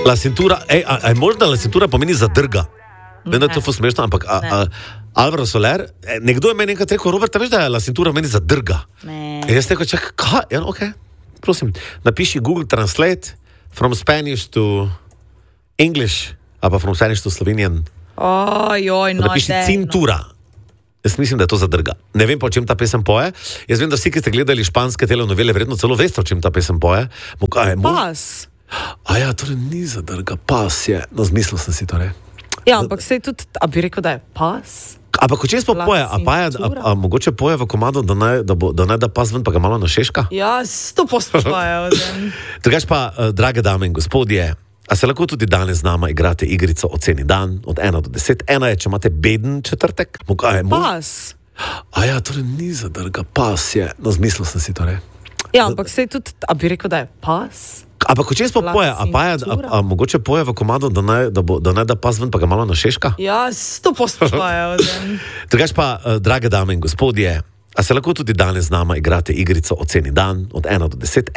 La cintura, a je možno, da la cintura pomeni zadrga? Vem, da je to ful smešno, ampak Alvaro Soler, nekdo je meni enkrat rekel, Robert, veš, da je la cintura meni zadrga? Ne. In jaz rekel, čakaj, kaj? Ja, ok, prosim, napiši Google Translate from Spanish to English, ali pa from Spanish to Slovenian. Napiši cintura. Jaz mislim, da je to zadrga. Ne vem pa, o čem ta pesem poje. Jaz vem, da vsi, ki ste gledali španske telenovele, verjetno celo veste, o čem ta pesem poje. Pas. Torej ni zadrga, pas je. No, zmislil sem si torej. Ja, ampak sej tudi, a bi rekel, da je pas? Ampak o čem pa poje? A mogoče poje v komadu, da ne da pas ven, pa ga malo našeška? Ja, 100% poje. Drugač pa, drage dame in gospodje, a se lahko tudi danes z nama igrate igrico Oceni dan od 1 do 10. 1 je, če imate beden četrtek. Pas. Torej ni zadrga, pas je. No, zmislil sem si torej. Ja, ampak sej tudi, a bi rekel, da je pas? Ampak o čem pa poje? A mogoče poje v komadu, da ne da pas ven, pa ga malo našeška? Ja, 100% poje. Drugač pa, drage dame in gospodje, a se lahko tudi danes z nama igrate igrico Oceni dan od 1 do 10.